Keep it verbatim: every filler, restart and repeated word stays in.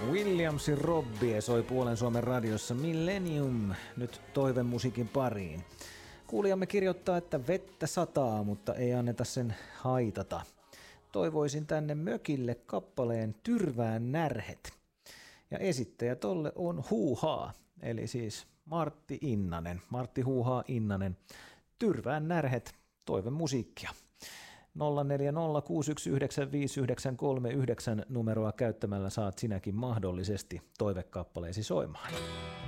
Williamsin Robbie soi puolen Suomen radiossa Millennium nyt toivemusiikin pariin. Kuulijamme kirjoittaa, että vettä sataa, mutta ei anneta sen haitata. Toivoisin tänne mökille kappaleen Tyrvään närhet. Ja esittäjä tolle on Huuhaa, eli siis Martti Innanen. Martti Huuhaa Innanen. Tyrvään närhet, toivemusiikkia. nolla neljä nolla kuusi yksi yhdeksän viisi yhdeksän kolme yhdeksän numeroa käyttämällä saat sinäkin mahdollisesti toivekappaleesi soimaan.